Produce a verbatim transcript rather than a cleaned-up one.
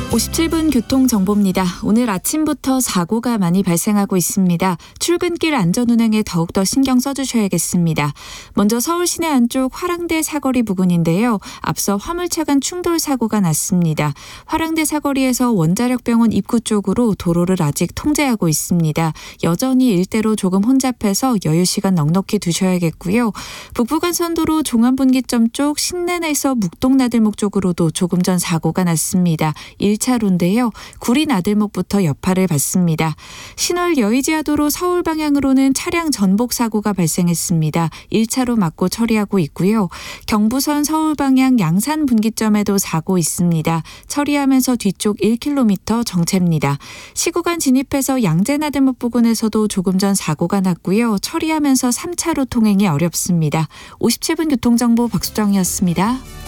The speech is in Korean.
오십칠 분 교통정보입니다. 오늘 아침부터 사고가 많이 발생하고 있습니다. 출근길 안전운행에 더욱더 신경 써주셔야겠습니다. 먼저 서울 시내 안쪽 화랑대 사거리 부근인데요. 앞서 화물차 간 충돌 사고가 났습니다. 화랑대 사거리에서 원자력병원 입구 쪽으로 도로를 아직 통제하고 있습니다. 여전히 일대로 조금 혼잡해서 여유시간 넉넉히 두셔야겠고요. 북부간선도로 종암분기점 쪽 신내에서 묵동나들목 쪽으로도 조금 전 사고가 났습니다. 일 차로인데요. 구리 나들목부터 여파를 받습니다. 신월 여의지하도로 서울 방향으로는 차량 전복 사고가 발생했습니다. 일 차로 막고 처리하고 있고요. 경부선 서울 방향 양산 분기점에도 사고 있습니다. 처리하면서 뒤쪽 일 킬로미터 정체입니다. 시구간 진입해서 양재나들목 부근에서도 조금 전 사고가 났고요. 처리하면서 삼 차로 통행이 어렵습니다. 오십칠 분 교통정보 박수정이었습니다.